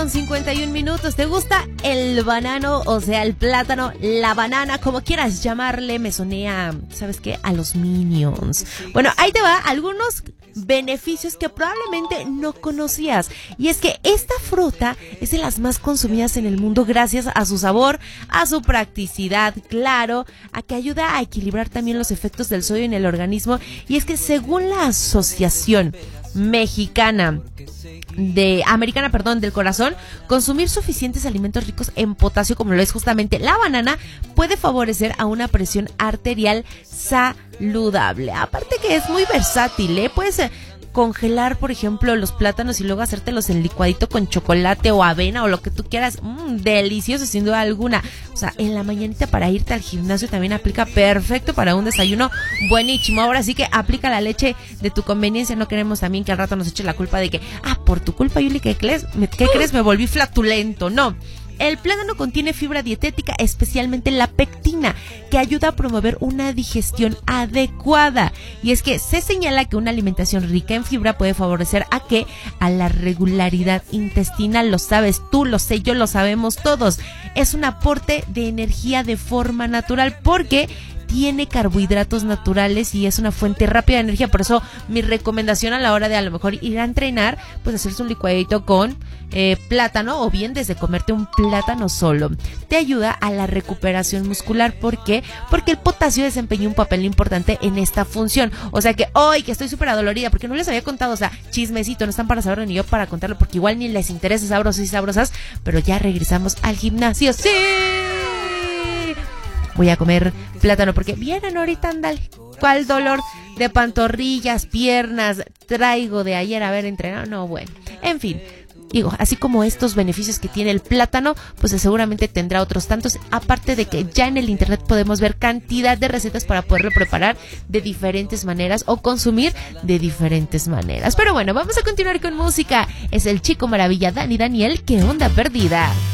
51 minutos. ¿Te gusta el banano? O sea, el plátano, la banana, como quieras llamarle. Me sonea, ¿sabes qué? A los Minions. Bueno, ahí te va algunos beneficios que probablemente no conocías. Y es que esta fruta es de las más consumidas en el mundo gracias a su sabor, a su practicidad, claro, a que ayuda a equilibrar también los efectos del sodio en el organismo. Y es que según la Asociación Americana del Corazón, consumir suficientes alimentos ricos en potasio, como lo es justamente la banana, puede favorecer a una presión arterial saludable. Aparte que es muy versátil, puedes congelar, por ejemplo, los plátanos y luego hacértelos en licuadito con chocolate o avena o lo que tú quieras. Delicioso, sin duda alguna. O sea, en la mañanita para irte al gimnasio también aplica perfecto para un desayuno buenísimo. Ahora sí que aplica la leche de tu conveniencia. No queremos también que al rato nos eche la culpa de que, por tu culpa, Yuli, ¿qué crees? Me volví flatulento. No. El plátano contiene fibra dietética, especialmente la pectina, que ayuda a promover una digestión adecuada. Y es que se señala que una alimentación rica en fibra puede favorecer a la regularidad intestinal. Lo sabes tú, lo sé yo, lo sabemos todos. Es un aporte de energía de forma natural porque tiene carbohidratos naturales y es una fuente rápida de energía. Por eso mi recomendación a la hora de a lo mejor ir a entrenar, pues hacerse un licuadito con plátano, o bien desde comerte un plátano solo. Te ayuda a la recuperación muscular. ¿Por qué? Porque el potasio desempeña un papel importante en esta función. O sea que hoy que estoy súper adolorida, porque no les había contado, o sea, chismecito, no están para saberlo ni yo para contarlo, porque igual ni les interesa, sabrosos y sabrosas, pero ya regresamos al gimnasio. ¡Sí! Voy a comer plátano porque vienen ahorita, ándale. ¿Cuál dolor de pantorrillas, piernas traigo de ayer haber entrenado? No, bueno, en fin. Digo, así como estos beneficios que tiene el plátano, pues seguramente tendrá otros tantos, aparte de que ya en el internet podemos ver cantidad de recetas para poderlo preparar de diferentes maneras o consumir de diferentes maneras. Pero bueno, vamos a continuar con música. Es el Chico Maravilla, Dani Daniel, ¿qué onda perdida?